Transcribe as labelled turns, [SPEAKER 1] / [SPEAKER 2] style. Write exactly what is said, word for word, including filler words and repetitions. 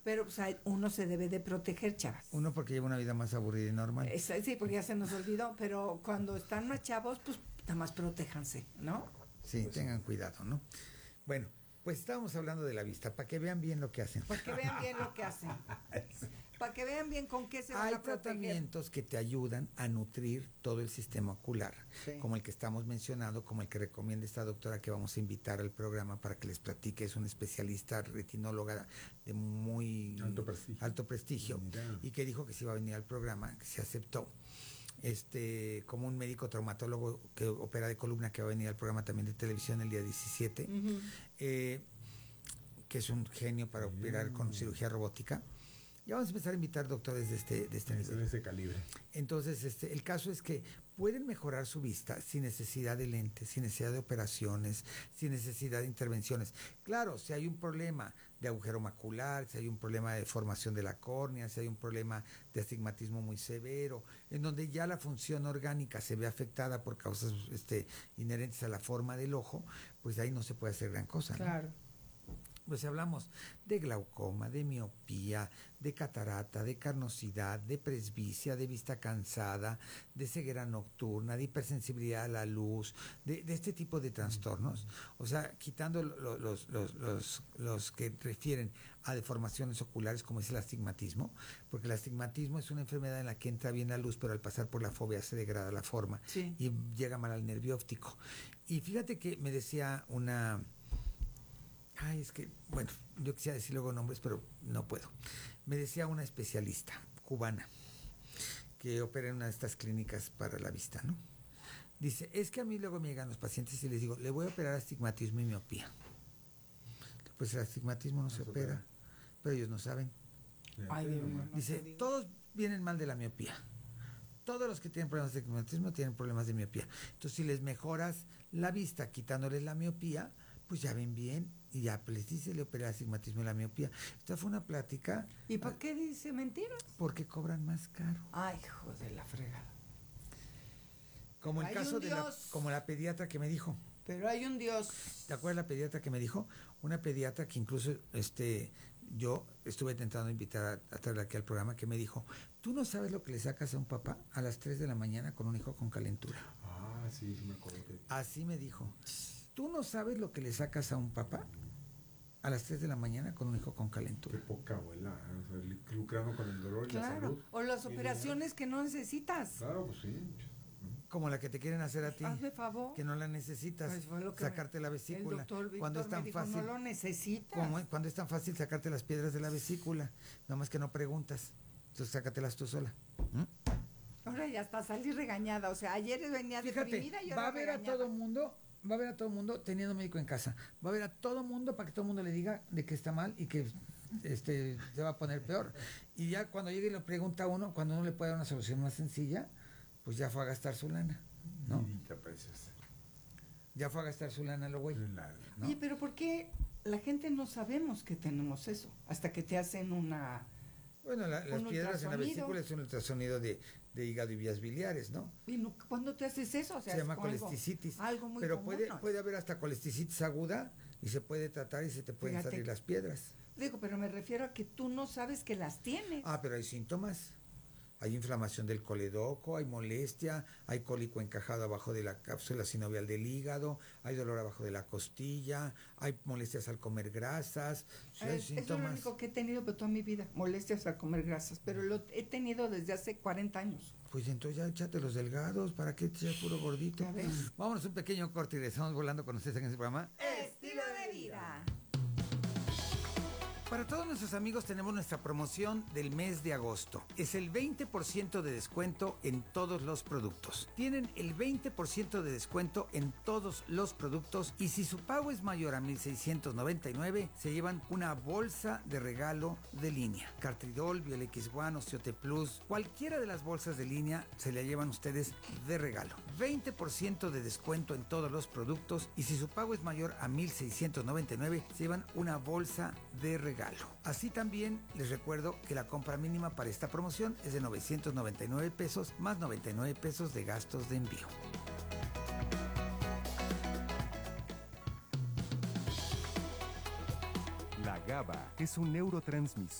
[SPEAKER 1] Pero pues, uno se debe de proteger, chavas.
[SPEAKER 2] Uno porque lleva una vida más aburrida y normal.
[SPEAKER 1] Es, sí, porque ya se nos olvidó, pero cuando están más chavos, pues nada más protéjanse, ¿no?
[SPEAKER 2] Sí,
[SPEAKER 3] Pues,
[SPEAKER 2] tengan cuidado, ¿no? Bueno, pues estábamos hablando de la vista, para que vean bien lo que hacen.
[SPEAKER 1] Para que vean bien lo que hacen. Para que vean bien con qué se van
[SPEAKER 2] Hay
[SPEAKER 1] a proteger.
[SPEAKER 2] tratamientos que te ayudan a nutrir todo el sistema ocular,
[SPEAKER 1] Sí.
[SPEAKER 2] como el que estamos mencionando, como el que recomienda esta doctora que vamos a invitar al programa para que les platique. Es una especialista retinóloga de muy
[SPEAKER 3] Alto prestigio.
[SPEAKER 2] alto prestigio,
[SPEAKER 3] Mira.
[SPEAKER 2] y que dijo que se iba a venir al programa, que se aceptó. Este, como un médico traumatólogo que opera de columna, que va a venir al programa también de televisión el día diecisiete,
[SPEAKER 1] Ujú.
[SPEAKER 2] eh, que es un genio para operar
[SPEAKER 3] Mm.
[SPEAKER 2] con cirugía robótica. Ya vamos a empezar a invitar doctores de este, de este
[SPEAKER 3] de
[SPEAKER 2] nivel.
[SPEAKER 3] ese calibre.
[SPEAKER 2] Entonces, este, el caso es que pueden mejorar su vista sin necesidad de lentes, sin necesidad de operaciones, sin necesidad de intervenciones. Claro, si hay un problema de agujero macular, si hay un problema de formación de la córnea, si hay un problema de astigmatismo muy severo, en donde ya la función orgánica se ve afectada por causas este, inherentes a la forma del ojo, pues ahí no se puede hacer gran cosa, ¿no?
[SPEAKER 1] Claro.
[SPEAKER 2] Pues si hablamos de glaucoma, de miopía, de catarata, de carnosidad, de presbicia, de vista cansada, de ceguera nocturna, de hipersensibilidad a la luz, de, de este tipo de trastornos, o sea, quitando lo- los, los, los, los que refieren a deformaciones oculares, como es el astigmatismo, porque el astigmatismo es una enfermedad en la que entra bien la luz, pero al pasar por la fobia se degrada la forma,
[SPEAKER 1] Sí.
[SPEAKER 2] y llega mal al nervio óptico. Y fíjate que me decía una... Ay, es que, bueno, yo quisiera decir luego nombres, pero no puedo. Me decía una especialista cubana que opera en una de estas clínicas para la vista, ¿no? Dice, es que a mí luego me llegan los pacientes y les digo, le voy a operar astigmatismo y miopía. Pues el astigmatismo no, se,
[SPEAKER 3] se
[SPEAKER 2] opera,
[SPEAKER 3] opera.
[SPEAKER 2] pero ellos no saben.
[SPEAKER 1] Ay, Dios mío. No
[SPEAKER 2] Dice,
[SPEAKER 1] te digo.
[SPEAKER 2] todos vienen mal de la miopía. Todos los que tienen problemas de astigmatismo tienen problemas de miopía. Entonces, si les mejoras la vista quitándoles la miopía, pues ya ven bien y ya les dice, le operé el astigmatismo y la miopía. Esta fue una plática.
[SPEAKER 1] ¿Y por qué dice mentiras?
[SPEAKER 2] Porque cobran más caro.
[SPEAKER 1] Ay, hijo de la fregada.
[SPEAKER 2] Como el
[SPEAKER 1] Hay
[SPEAKER 2] caso
[SPEAKER 1] un
[SPEAKER 2] de la,
[SPEAKER 1] Dios.
[SPEAKER 2] como la pediatra que me dijo.
[SPEAKER 1] Pero hay un Dios.
[SPEAKER 2] ¿Te acuerdas la pediatra que me dijo? Una pediatra que incluso este yo estuve intentando invitar a, a traerla aquí al programa, que me dijo, ¿tú no sabes lo que le sacas a un papá a las tres de la mañana con un hijo con calentura?
[SPEAKER 3] Ah, sí, sí me acuerdo que...
[SPEAKER 2] Así me dijo. ¿Tú no sabes lo que le sacas a un papá a las tres de la mañana con un hijo con
[SPEAKER 3] Qué
[SPEAKER 2] calentura?
[SPEAKER 3] poca abuela, ¿eh? O sea, lucrando con el dolor y la
[SPEAKER 1] Claro.
[SPEAKER 3] salud.
[SPEAKER 1] O las
[SPEAKER 3] Y
[SPEAKER 1] operaciones que no necesitas.
[SPEAKER 3] Claro, pues sí.
[SPEAKER 2] Como la que te quieren hacer a ti.
[SPEAKER 1] Hazme favor.
[SPEAKER 2] Que no la necesitas.
[SPEAKER 1] Pues fue lo que
[SPEAKER 2] sacarte
[SPEAKER 1] me-
[SPEAKER 2] la vesícula.
[SPEAKER 1] El doctor Víctor
[SPEAKER 2] cuando es tan
[SPEAKER 1] me dijo,
[SPEAKER 2] fácil.
[SPEAKER 1] no lo necesitas.
[SPEAKER 2] como- cuando es tan fácil sacarte las piedras de la vesícula. Nada más que no preguntas. Entonces sácatelas tú sola. ¿Mm?
[SPEAKER 1] Ahora ya está, salí regañada. O sea, ayer venía
[SPEAKER 2] Fíjate,
[SPEAKER 1] deprimida y
[SPEAKER 2] va
[SPEAKER 1] ahora
[SPEAKER 2] a ver a
[SPEAKER 1] regañada.
[SPEAKER 2] todo mundo, va a ver a todo mundo teniendo médico en casa. Va a ver a todo mundo para que todo el mundo le diga de que está mal y que este se va a poner peor. Y ya cuando llegue y lo pregunta a uno, cuando uno le puede dar una solución más sencilla, pues ya fue a gastar su lana, ¿no?
[SPEAKER 3] Vidita preciosa.
[SPEAKER 2] Ya fue a gastar su lana lo güey.
[SPEAKER 3] La-
[SPEAKER 2] ¿no?
[SPEAKER 1] Oye, pero ¿por qué la gente no sabemos que tenemos eso? Hasta que te hacen una...
[SPEAKER 2] Bueno, la- las
[SPEAKER 1] Un
[SPEAKER 2] piedras en la
[SPEAKER 1] ultrasonido.
[SPEAKER 2] vesícula es un ultrasonido de, de hígado y vías biliares, ¿no?
[SPEAKER 1] ¿Y no- cuándo te haces eso? O sea,
[SPEAKER 2] Se
[SPEAKER 1] es
[SPEAKER 2] llama
[SPEAKER 1] como algo-
[SPEAKER 2] colesticitis.
[SPEAKER 1] Algo muy
[SPEAKER 2] pero
[SPEAKER 1] común,
[SPEAKER 2] puede,
[SPEAKER 1] ¿no?
[SPEAKER 2] puede haber hasta colesticitis aguda y se puede tratar y se te pueden
[SPEAKER 1] Fíjate
[SPEAKER 2] salir
[SPEAKER 1] que-
[SPEAKER 2] las piedras.
[SPEAKER 1] Digo, pero me refiero a que tú no sabes que las tienes.
[SPEAKER 2] Ah, pero hay síntomas. Hay inflamación del coledoco, hay molestia, hay cólico encajado abajo de la cápsula sinovial del hígado, hay dolor abajo de la costilla, hay molestias al comer grasas, sí, hay
[SPEAKER 1] es, es lo
[SPEAKER 2] síntomas.
[SPEAKER 1] único que he tenido por toda mi vida, molestias al comer grasas, pero lo he tenido desde hace cuarenta años.
[SPEAKER 2] Pues entonces ya échate los delgados, ¿para qué te puro gordito?
[SPEAKER 1] Ya ves.
[SPEAKER 2] Vámonos un pequeño corte y regresamos volando con ustedes en este programa.
[SPEAKER 1] Estilo de vida.
[SPEAKER 2] Para todos nuestros amigos tenemos nuestra promoción del mes de agosto. Es el veinte por ciento de descuento en todos los productos. Tienen el veinte por ciento de descuento en todos los productos y si su pago es mayor a mil seiscientos noventa y nueve, se llevan una bolsa de regalo de línea. Cartridol, Biolex One, Osteote Plus, cualquiera de las bolsas de línea se la llevan ustedes de regalo. veinte por ciento de descuento en todos los productos y si su pago es mayor a mil seiscientos noventa y nueve, se llevan una bolsa de regalo. Así también les recuerdo que la compra mínima para esta promoción es de novecientos noventa y nueve pesos más noventa y nueve pesos de gastos de envío.
[SPEAKER 4] La GABA es un neurotransmisor